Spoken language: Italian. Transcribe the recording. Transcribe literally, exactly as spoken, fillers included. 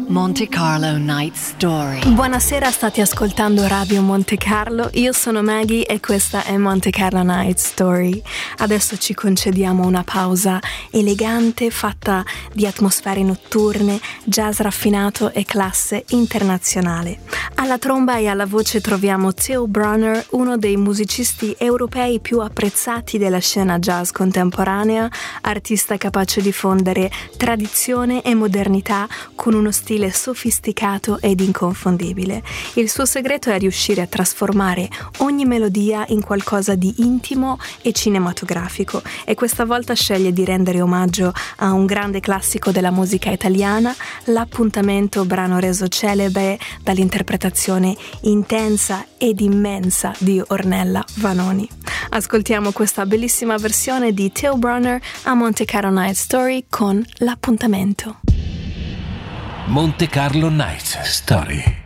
Monte Carlo Night Story. Buonasera, state ascoltando Radio Monte Carlo. Io sono Maggie e questa è Monte Carlo Night Story. Adesso ci concediamo una pausa elegante fatta di atmosfere notturne, jazz raffinato e classe internazionale. Alla tromba e alla voce troviamo Theo Bronner, uno dei musicisti europei più apprezzati della scena jazz contemporanea, artista capace di fondere tradizione e modernità con uno stile sofisticato ed inconfondibile. Il suo segreto è riuscire a trasformare ogni melodia in qualcosa di intimo e cinematografico, e questa volta sceglie di rendere omaggio a un grande classico della musica italiana, L'Appuntamento, brano reso celebre dall'interpretazione intensa ed immensa di Ornella Vanoni. Ascoltiamo questa bellissima versione di Theo Bronner a Monte Carlo Night Story con L'Appuntamento. Monte Carlo Night Story.